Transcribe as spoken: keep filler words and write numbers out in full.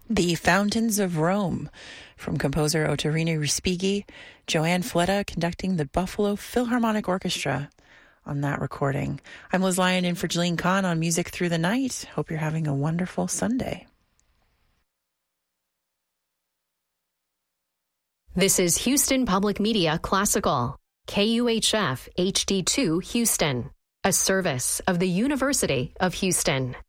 The Fountains of Rome from composer Ottorino Respighi, Joanne Fletta conducting the Buffalo Philharmonic Orchestra on that recording. I'm Liz Lyon in for Jillian Kahn on Music Through the Night. Hope you're having a wonderful Sunday. This is Houston Public Media Classical, K U H F H D two Houston, a service of the University of Houston.